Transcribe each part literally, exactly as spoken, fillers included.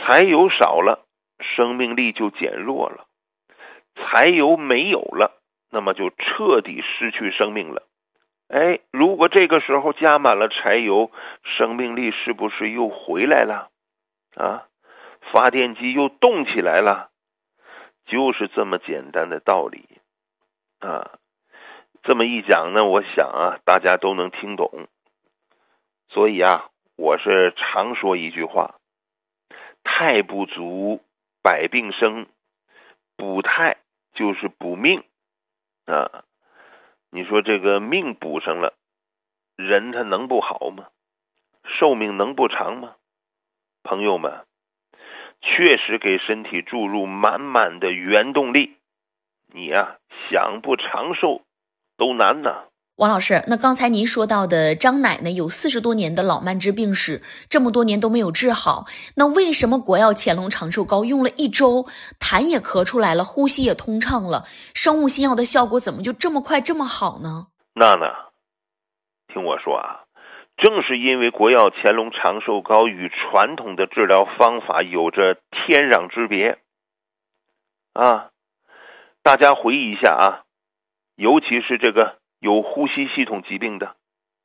财油少了，生命力就减弱了；财油没有了，那么就彻底失去生命了。哎，如果这个时候加满了柴油，生命力是不是又回来了啊？发电机又动起来了，就是这么简单的道理啊。这么一讲呢，我想啊，大家都能听懂。所以啊，我是常说一句话：太不足，百病生。补太就是补命啊。你说这个命补上了，人他能不好吗？寿命能不长吗？朋友们，确实给身体注入满满的原动力，你呀、啊、想不长寿都难呢。 王老师，那刚才您说到的张奶奶有四十多年的老慢支病史，这么多年都没有治好，那为什么国药乾隆长寿膏用了一周，痰也咳出来了，呼吸也通畅了，生物新药的效果怎么就这么快这么好呢？ 娜娜，听我说啊，正是因为国药乾隆长寿膏与传统的治疗方法有着天壤之别啊。大家回忆一下啊，尤其是这个有呼吸系统疾病的，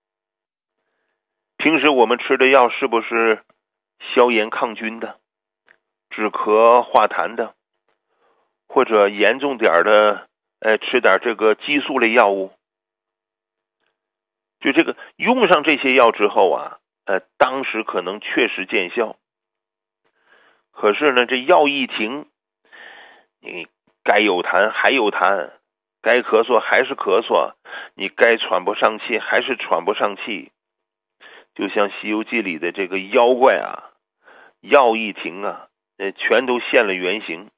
平时我们吃的药是不是消炎抗菌的，止咳化痰的，或者严重点的哎，吃点这个激素类药物？就这个用上这些药之后啊，呃，当时可能确实见效，可是呢，这药一停，你该有痰还有痰，该咳嗽还是咳嗽，你该喘不上气还是喘不上气。就像《西游记》里的这个妖怪啊，药一停啊，呃，全都现了原形。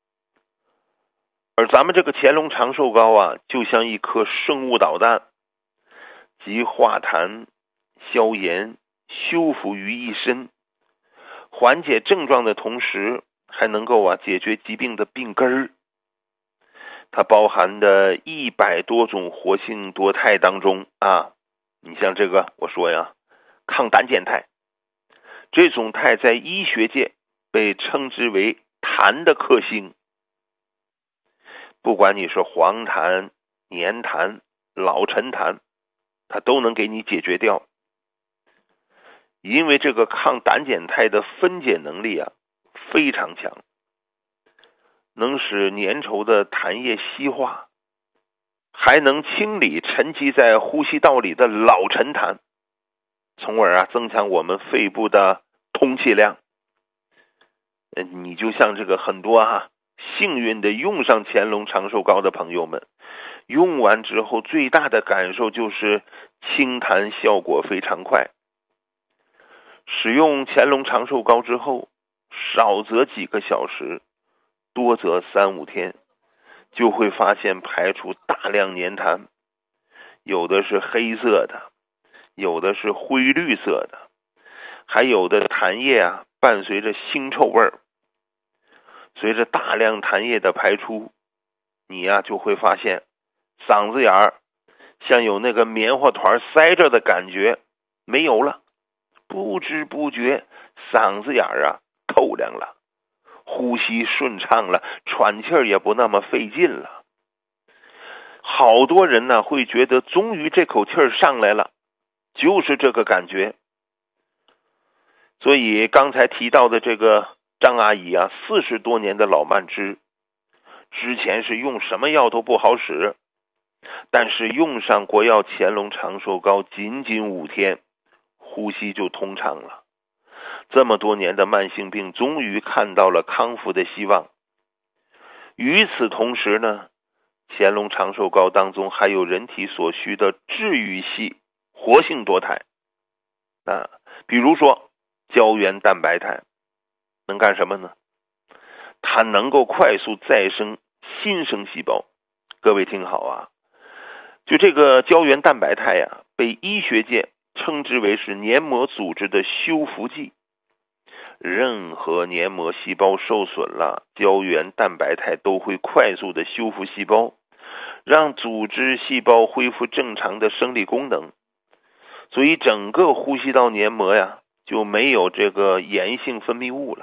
而咱们这个乾隆长寿膏啊，就像一颗生物导弹，集化痰、消炎、修复于一身，缓解症状的同时，还能够啊解决疾病的病根儿。它包含的一百多种活性多肽当中啊，你像这个我说呀，抗胆碱肽，这种肽在医学界被称之为痰的克星。不管你是黄痰、黏痰、老陈痰，它都能给你解决掉。因为这个抗胆碱肽的分解能力啊非常强，能使粘稠的痰液稀化，还能清理沉积在呼吸道里的老陈痰，从而啊增强我们肺部的通气量。你就像这个很多啊幸运的用上乾隆长寿膏的朋友们，用完之后最大的感受就是清痰效果非常快。使用乾隆长寿膏之后，少则几个小时，多则三五天，就会发现排出大量粘痰，有的是黑色的，有的是灰绿色的，还有的痰液啊伴随着腥臭味儿。随着大量痰液的排出，你呀、啊、就会发现嗓子眼儿像有那个棉花团塞着的感觉没有了，不知不觉嗓子眼儿啊透亮了，呼吸顺畅了，喘气儿也不那么费劲了。好多人呢会觉得终于这口气儿上来了，就是这个感觉。所以刚才提到的这个张阿姨啊，四十多年的老慢支，之前是用什么药都不好使，但是用上国药乾隆长寿膏仅仅五天，呼吸就通畅了。这么多年的慢性病终于看到了康复的希望。与此同时呢，乾隆长寿膏当中还有人体所需的治愈系活性多肽啊，比如说胶原蛋白肽，能干什么呢？它能够快速再生新生细胞。各位听好啊，就这个胶原蛋白肽呀、啊，被医学界称之为是黏膜组织的修复剂。任何黏膜细胞受损了，胶原蛋白肽都会快速的修复细胞，让组织细胞恢复正常的生理功能。所以整个呼吸道黏膜呀就没有这个炎性分泌物了。